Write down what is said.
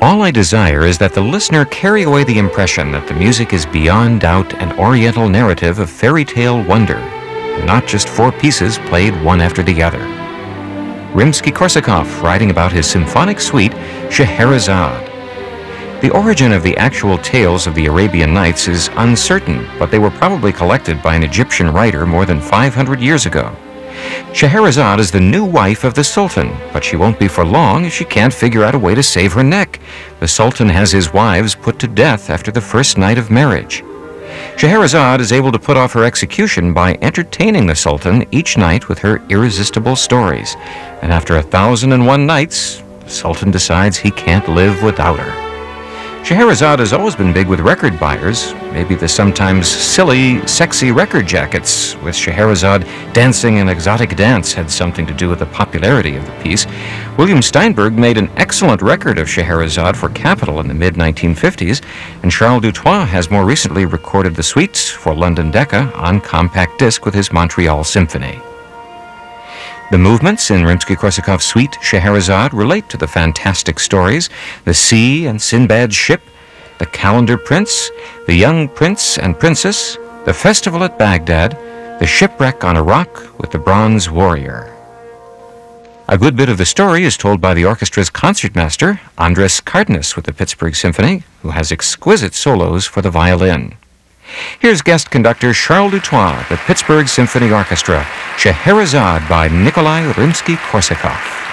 All I desire is that the listener carry away the impression that the music is beyond doubt an oriental narrative of fairy tale wonder, and not just four pieces played one after the other. Rimsky-Korsakov writing about his symphonic suite, Scheherazade. The origin of the actual tales of the Arabian Nights is uncertain, but they were probably collected by an Egyptian writer more than 500 years ago. Scheherazade is the new wife of the Sultan, but she won't be for long if she can't figure out a way to save her neck. The Sultan has his wives put to death after the first night of marriage. Scheherazade is able to put off her execution by entertaining the Sultan each night with her irresistible stories. And after 1,001 nights, the Sultan decides he can't live without her. Scheherazade has always been big with record buyers. Maybe the sometimes silly, sexy record jackets with Scheherazade dancing an exotic dance had something to do with the popularity of the piece. William Steinberg made an excellent record of Scheherazade for Capitol in the mid-1950s, and Charles Dutoit has more recently recorded the suites for London Decca on compact disc with his Montreal Symphony. The movements in Rimsky-Korsakov's suite Scheherazade relate to the fantastic stories, the sea and Sinbad's ship, the Calendar Prince, the young prince and princess, the festival at Baghdad, the shipwreck on a rock with the bronze warrior. A good bit of the story is told by the orchestra's concertmaster, Andres Cardenas with the Pittsburgh Symphony, who has exquisite solos for the violin. Here's guest conductor Charles Dutoit, the Pittsburgh Symphony Orchestra, Scheherazade by Nikolai Rimsky-Korsakov.